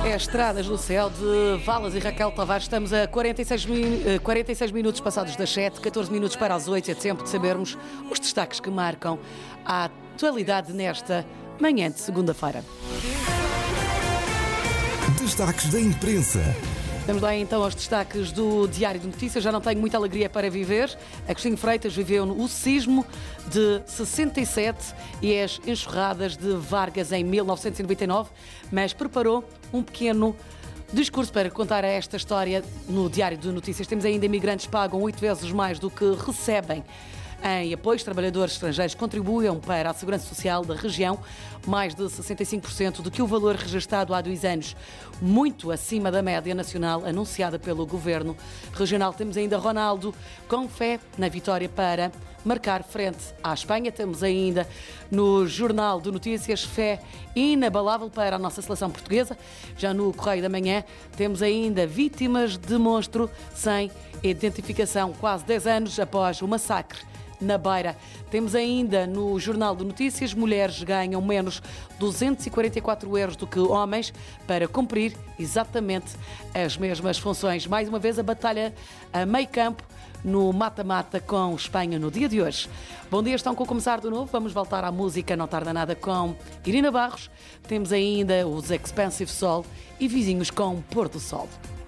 é Estradas no Céu, de Valas e Raquel Tavares. Estamos a 46 minutos passados das 7, 14 minutos para as 8. É tempo de sabermos os destaques que marcam a atualidade nesta manhã de segunda-feira. Destaques da imprensa. Vamos lá então aos destaques do Diário de Notícias. Já não tenho muita alegria para viver. Agostinho Freitas viveu o sismo de 67 e as enxurradas de Vargas em 1999, mas preparou um pequeno discurso para contar esta história no Diário de Notícias. Temos ainda imigrantes que pagam 8 vezes mais do que recebem em apoio. Os trabalhadores estrangeiros contribuem para a segurança social da região mais de 65% do que o valor registado há 2 anos, muito acima da média nacional anunciada pelo Governo Regional. Temos ainda Ronaldo com fé na vitória para marcar frente à Espanha. Temos ainda no Jornal de Notícias fé inabalável para a nossa seleção portuguesa. Já no Correio da Manhã temos ainda vítimas de monstro sem identificação, quase 10 anos após o massacre na Beira. Temos ainda no Jornal de Notícias, mulheres ganham menos 244 euros do que homens para cumprir exatamente as mesmas funções. Mais uma vez a batalha a meio campo no mata-mata com Espanha no dia de hoje. Bom dia, estão com o Começar de Novo. Vamos voltar à música Não Tarda Nada com Irina Barros. Temos ainda os Expensive Soul e Vizinhos com Pôr do Sol.